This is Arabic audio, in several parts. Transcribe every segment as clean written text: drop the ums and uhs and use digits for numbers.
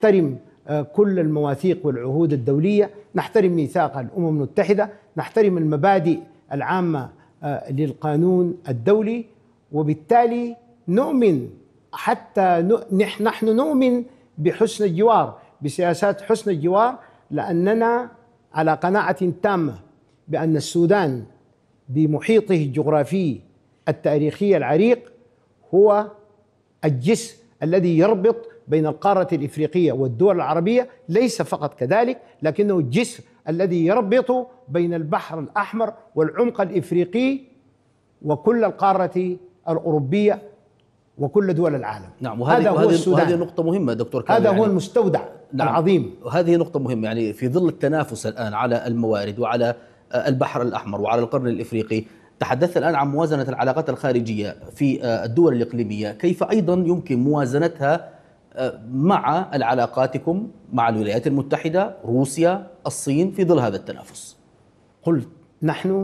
نحترم كل المواثيق والعهود الدولية، نحترم ميثاق الأمم المتحدة، نحترم المبادئ العامة للقانون الدولي، وبالتالي نؤمن نحن نؤمن بحسن الجوار، بسياسات حسن الجوار، لأننا على قناعة تامة بأن السودان بمحيطه الجغرافي التاريخي العريق هو الجسر الذي يربط بين القارة الإفريقية والدول العربية، ليس فقط كذلك لكنه الجسر الذي يربط بين البحر الأحمر والعمق الإفريقي وكل القارة الأوروبية وكل دول العالم. نعم، وهذه نقطة مهمة دكتور كامل. هذا هو المستودع العظيم. وهذه نقطة مهمة، يعني في ظل التنافس الآن على الموارد وعلى البحر الأحمر وعلى القرن الإفريقي، تحدثت الآن عن موازنة العلاقات الخارجية في الدول الإقليمية، كيف أيضا يمكن موازنتها مع علاقاتكم مع الولايات المتحدة، روسيا، الصين في ظل هذا التنافس؟ قلت نحن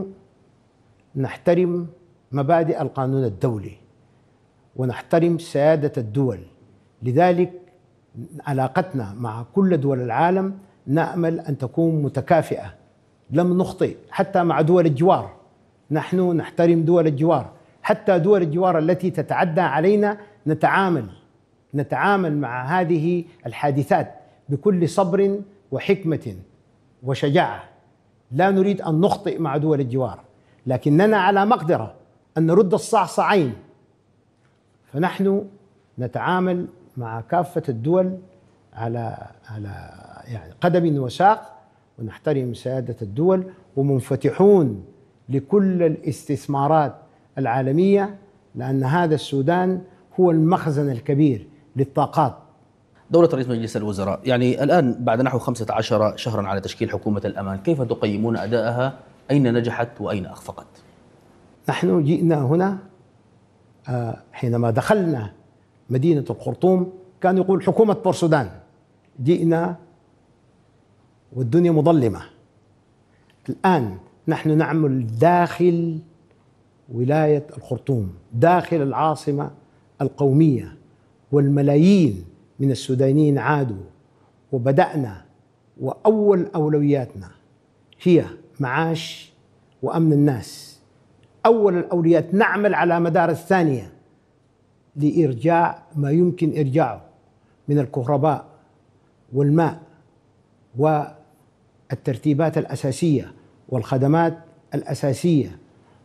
نحترم مبادئ القانون الدولي ونحترم سيادة الدول، لذلك علاقتنا مع كل دول العالم نأمل أن تكون متكافئة، لم نخطئ حتى مع دول الجوار، نحن نحترم دول الجوار، حتى دول الجوار التي تتعدى علينا نتعامل مع هذه الحادثات بكل صبر وحكمة وشجاعة. لا نريد أن نخطئ مع دول الجوار، لكننا على مقدرة أن نرد الصعصعين، فنحن نتعامل مع كافة الدول على يعني قدم وساق، ونحترم سيادة الدول ومنفتحون لكل الاستثمارات العالمية، لأن هذا السودان هو المخزن الكبير للطاقات. دولة رئيس مجلس الوزراء، يعني الآن بعد نحو 15 شهرا على تشكيل حكومة الأمان، كيف تقيمون أداءها؟ أين نجحت وأين أخفقت؟ نحن جئنا هنا حينما دخلنا مدينة الخرطوم كان يقول حكومة بورسودان، جئنا والدنيا مظلمة. الآن نحن نعمل داخل ولاية الخرطوم، داخل العاصمة القومية، والملايين من السودانيين عادوا، وبدأنا وأول أولوياتنا هي معاش وأمن الناس. أول الأولويات نعمل على مدار الثانية لإرجاع ما يمكن إرجاعه من الكهرباء والماء والترتيبات الأساسية والخدمات الأساسية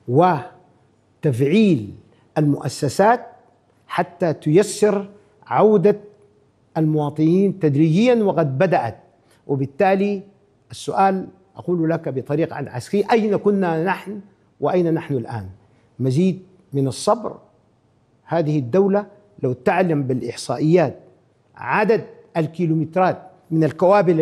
وتفعيل المؤسسات حتى تيسر عودة المواطنين تدريجيا، وقد بدأت. وبالتالي السؤال أقول لك بطريقة عسكرية: أين كنا نحن وأين نحن الآن؟ مزيد من الصبر. هذه الدولة لو تعلم بالإحصائيات عدد الكيلومترات من الكوابل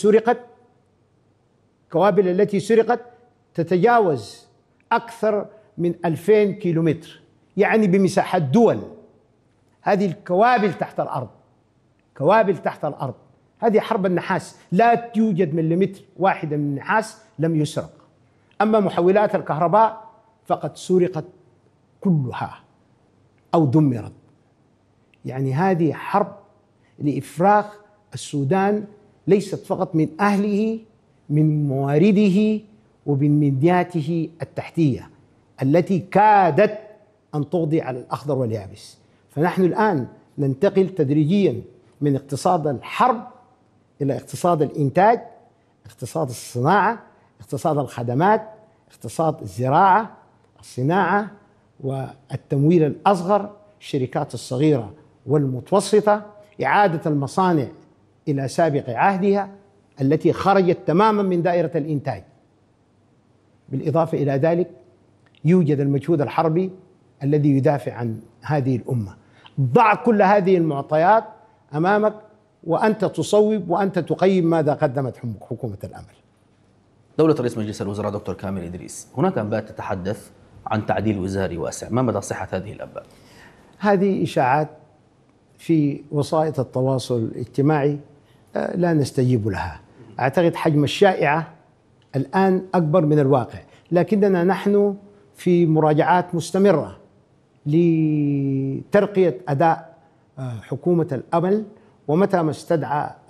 التي سرقت تتجاوز أكثر من 2000 كيلومتر، يعني بمساحة دول. هذه الكوابل تحت الأرض، هذه حرب النحاس، لا يوجد مليمتر واحد من النحاس لم يسرق. أما محولات الكهرباء فقد سرقت كلها أو دمرت. يعني هذه حرب لإفراغ السودان ليست فقط من أهله، من موارده ومن مدياته التحتية التي كادت أن تقضي على الأخضر واليابس. فنحن الآن ننتقل تدريجيا من اقتصاد الحرب إلى اقتصاد الإنتاج، اقتصاد الصناعة، اقتصاد الخدمات، اقتصاد الزراعة، الصناعة والتمويل الأصغر، الشركات الصغيرة والمتوسطة، إعادة المصانع إلى سابق عهدها التي خرجت تماما من دائرة الإنتاج. بالإضافة إلى ذلك يوجد المجهود الحربي الذي يدافع عن هذه الأمة. ضع كل هذه المعطيات أمامك وأنت تصوب وأنت تقيم ماذا قدمت حكومة الأمل. دولة رئيس مجلس الوزراء دكتور كامل إدريس، هناك أنباء تتحدث عن تعديل وزاري واسع، ما مدى صحة هذه الأنباء؟ هذه إشاعات في وسائط التواصل الاجتماعي لا نستجيب لها. أعتقد حجم الشائعة الآن أكبر من الواقع، لكننا نحن في مراجعات مستمرة لترقية أداء حكومة الأمل، ومتى ما استدعى